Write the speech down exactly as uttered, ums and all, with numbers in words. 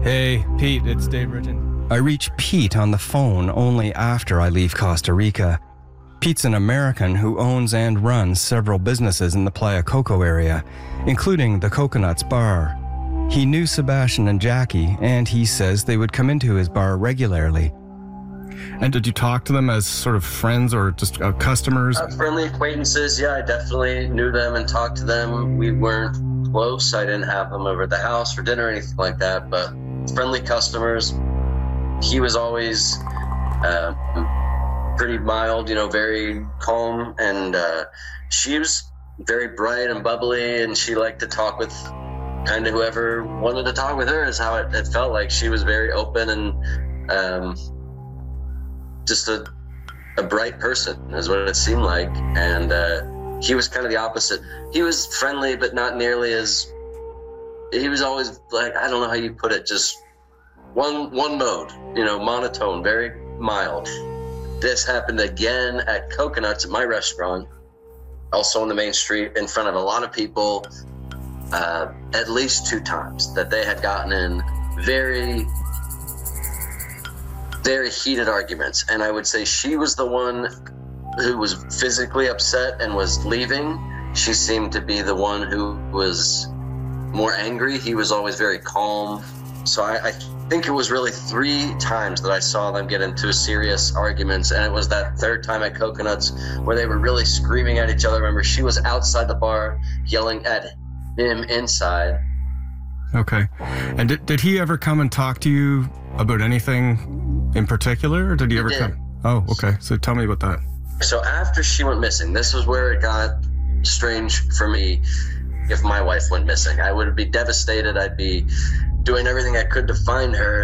Hey, Pete, it's Dave Bridgen. I reach Pete on the phone only after I leave Costa Rica. Pete's an American who owns and runs several businesses in the Playa Coco area, including the Coconuts Bar. He knew Sebastian and Jackie, and he says they would come into his bar regularly. And did you talk to them as sort of friends or just uh, customers? Uh, friendly acquaintances, yeah, I definitely knew them and talked to them. We weren't close. I didn't have them over at the house for dinner or anything like that, but friendly customers. He was always uh, pretty mild, you know, very calm, and uh, she was very bright and bubbly, and she liked to talk with kind of whoever wanted to talk with her, is how it, it felt like. She was very open and um, just a, a bright person is what it seemed like. And uh, he was kind of the opposite. He was friendly, but not nearly as, he was always like, I don't know how you put it, just one one mode, you know, monotone, very mild. This happened again at Coconuts, at my restaurant, also on the main street, in front of a lot of people, uh, at least two times, that they had gotten in very, very heated arguments. And I would say she was the one who was physically upset and was leaving. She seemed to be the one who was more angry. He was always very calm. So I, I think it was really three times that I saw them get into serious arguments, and it was that third time at Coconuts where they were really screaming at each other. Remember, she was outside the bar yelling at him inside. Okay. And did, did he ever come and talk to you about anything in particular, or did he, he ever did. come? Oh, okay. So tell me about that. So after she went missing, this was where it got strange for me. If my wife went missing, I would be devastated. I'd be doing everything I could to find her.